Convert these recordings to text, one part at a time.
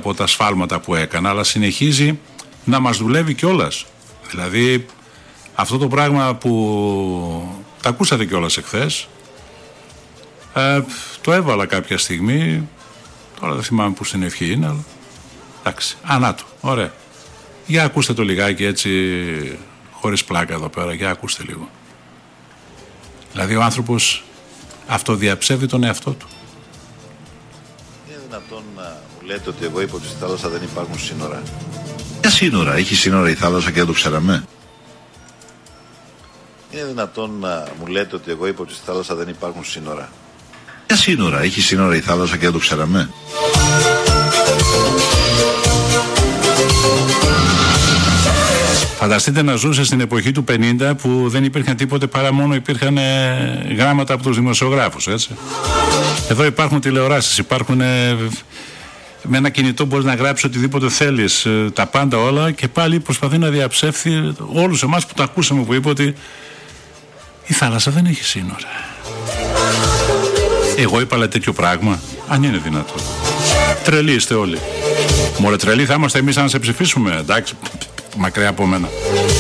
από τα σφάλματα που έκανα, αλλά συνεχίζει να μας δουλεύει κιόλας. Δηλαδή αυτό το πράγμα που τα ακούσατε κιόλας εχθές, το έβαλα κάποια στιγμή, τώρα δεν θυμάμαι που στην ευχή είναι, αλλά εντάξει, ανάτο, ωραία. Για ακούστε το λιγάκι έτσι, χωρίς πλάκα εδώ πέρα, για ακούστε λίγο. Δηλαδή ο άνθρωπος αυτοδιαψεύδει τον εαυτό του. Είναι δυνατόν να μου λέτε ότι εγώ είπα ότι στη θάλασσα δεν υπάρχουν σύνορα? Ποια σύνορα? Έχει σύνορα η θάλασσα και δεν το ξέραμε? Είναι δυνατόν να μου λέτε ότι εγώ είπα ότι στη θάλασσα δεν υπάρχουν σύνορα? Ποια σύνορα? Έχει σύνορα η θάλασσα και δεν το ξέραμε? Φανταστείτε να ζούσε στην εποχή του 50 που δεν υπήρχαν τίποτε παρά μόνο υπήρχαν γράμματα από τους δημοσιογράφους, έτσι. Εδώ υπάρχουν τηλεοράσεις, υπάρχουν με ένα κινητό μπορείς να γράψεις οτιδήποτε θέλεις, τα πάντα όλα, και πάλι προσπαθεί να διαψεύσει όλους εμάς που το ακούσαμε, που είπε ότι η θάλασσα δεν έχει σύνορα. Εγώ είπα τέτοιο πράγμα? Αν είναι δυνατόν. Τρελοί είστε όλοι. Μωρέ τρελοί θα είμαστε εμείς αν σε ψηφίσουμε? Εντάξει, μακριά από μένα.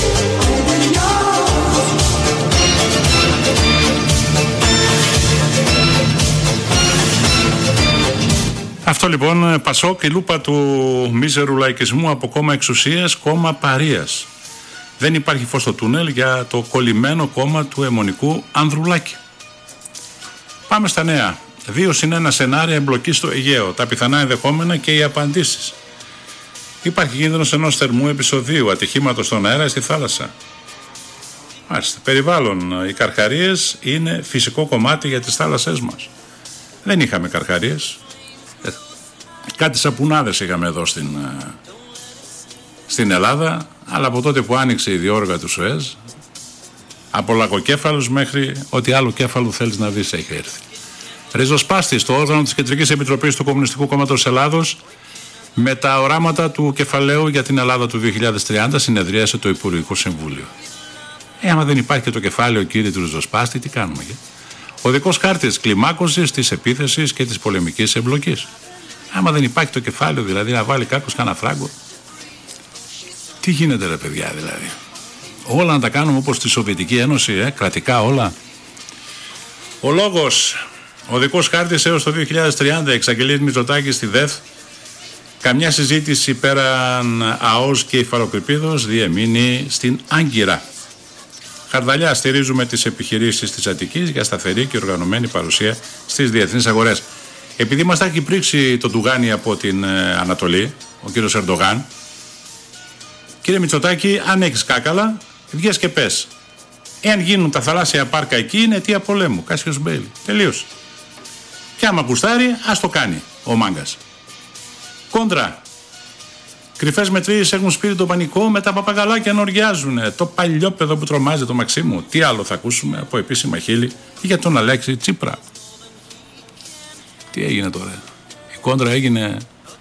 Αυτό λοιπόν, Πασόκ, η λούπα του μίζερου λαϊκισμού από κόμμα εξουσίας, κόμμα παρείας. Δεν υπάρχει φως στο τούνελ για το κολλημένο κόμμα του αιμονικού Ανδρουλάκη. Πάμε στα νέα. 2+1 σενάρια εμπλοκής στο Αιγαίο, τα πιθανά ενδεχόμενα και οι απαντήσεις. Υπάρχει κίνδυνος ενός θερμού επεισοδίου ατυχήματος στον αέρα στη θάλασσα. Μάλιστα. Περιβάλλον. Οι καρχαρίες είναι φυσικό κομμάτι για τις θάλασσές μας. Δεν είχαμε καρχαρίες. Κάτι σαπουνάδες είχαμε εδώ στην Ελλάδα, αλλά από τότε που άνοιξε η διόρυγα του Σουέζ, από λαγοκέφαλους μέχρι ό,τι άλλο κέφαλο θέλεις να δεις έχει έρθει. Ριζοσπάστη στο όργανο της Κεντρικής Επιτροπής του Κομμουνιστικού Κόμματος Ελλάδος, με τα οράματα του κεφαλαίου για την Ελλάδα του 2030 συνεδρίασε το Υπουργικό Συμβούλιο. Άμα δεν υπάρχει και το κεφάλαιο, κύριε του Ριζοσπάστη, τι κάνουμε? Ο δικός χάρτης κλιμάκωσης της επίθεσης και της πολεμικής εμπλοκής. Άμα δεν υπάρχει το κεφάλαιο, δηλαδή να βάλει κάποιος κανένα φράγκο, τι γίνεται ρε παιδιά δηλαδή? Όλα να τα κάνουμε όπως στη Σοβιετική Ένωση, κρατικά όλα. Ο λόγος, ο δικός χάρτης έως το 2030, εξαγγελίες Μητσοτάκη στη ΔΕΘ. Καμιά συζήτηση πέραν ΑΟΣ και υφαλοκρηπίδος διεμείνει στην Άγκυρα. Χαρδαλιά, στηρίζουμε τις επιχειρήσεις της Αττικής για σταθερή και οργανωμένη παρουσία στις διεθνείς αγορές. Επειδή μας τα έχει πρίξει το Ντουγάνι από την Ανατολή, ο κύριος Ερντογάν, κύριε Μητσοτάκη, αν έχεις κάκαλα, βγες και πες. Εάν γίνουν τα θαλάσσια πάρκα εκεί, είναι αιτία πολέμου. Κάσιος Μπέιλι. Τελείωσε. Και άμα κουστάρει, ας το κάνει ο μάγκας. Κόντρα. Κρυφές μετρήσεις έχουν σπείρει το πανικό, με τα παπαγαλάκια να οργιάζουν. Το παλιόπαιδο που τρομάζει το Μαξίμου. Τι άλλο θα ακούσουμε από επίσημα χείλη για τον Αλέξη Τσίπρα? Τι έγινε τώρα? Η κόντρα έγινε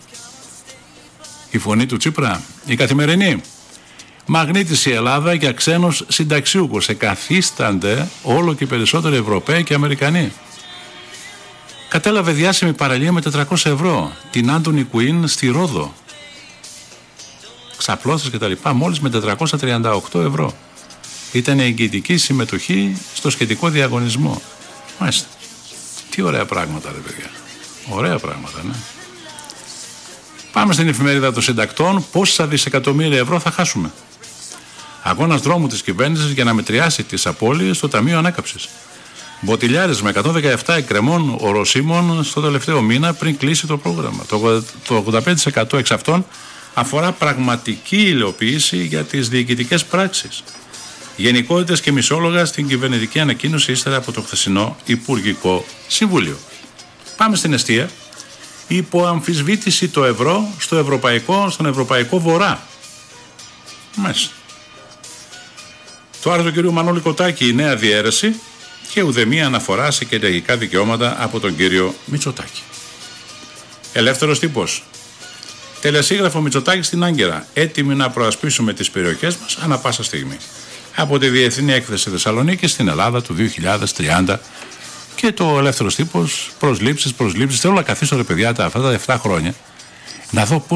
η φωνή του Τσίπρα, η καθημερινή. Μαγνήτης η Ελλάδα για ξένους συνταξιούχους. Εκαθίστανται όλο και περισσότεροι Ευρωπαίοι και Αμερικανοί. Κατέλαβε διάσημη παραλία με 400 ευρώ. Την Άντονι Κουίν στη Ρόδο. Ξαπλώσεις και τα λοιπά, μόλις με 438 ευρώ. Ήταν εγγυητική συμμετοχή στο σχετικό διαγωνισμό. Μάλιστα. Τι ωραία πράγματα ρε παιδιά. Ωραία πράγματα, ναι. Πάμε στην εφημερίδα των συντακτών. Πόσα δισεκατομμύρια ευρώ θα χάσουμε? Αγώνας δρόμου της κυβέρνησης για να μετριάσει τις απώλειες στο Ταμείο Ανάκαμψης. Μποτιλιάρες με 117 εκκρεμών οροσίμων στο τελευταίο μήνα πριν κλείσει το πρόγραμμα. Το 85% εξ αυτών αφορά πραγματική υλοποίηση για τις διοικητικές πράξεις. Γενικότητες και μισόλογα στην κυβερνητική ανακοίνωση ύστερα από το χθεσινό Υπουργικό Συμβούλιο. Πάμε στην εστία. Υποαμφισβήτηση το ευρώ στον Ευρωπαϊκό Βορρά. Μάλιστα. Το άρθρο του κ. Μανώλη Κοτάκη, η νέα διαίρεση και ουδέμια αναφορά σε κεντρικά δικαιώματα από τον κύριο Μητσοτάκη. Ελεύθερος τύπος. Τελεσίγραφο Μητσοτάκη στην Άγκυρα. Έτοιμοι να προασπίσουμε τις περιοχές μας ανά πάσα στιγμή. Από τη Διεθνή Έκθεση Θεσσαλονίκη στην Ελλάδα του 2030 και το ελεύθερος τύπος, προσλήψεις. Θέλω να καθίσω ρε παιδιά αυτά τα 7 χρόνια να δω